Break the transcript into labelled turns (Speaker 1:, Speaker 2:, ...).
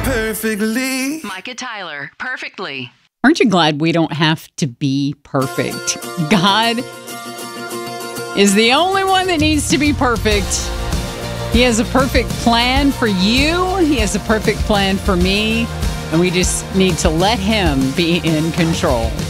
Speaker 1: perfectly.
Speaker 2: Micah Tyler, Perfectly.
Speaker 3: Aren't you glad we don't have to be perfect? God is the only one that needs to be perfect. He has a perfect plan for you. He has a perfect plan for me. And we just need to let him be in control.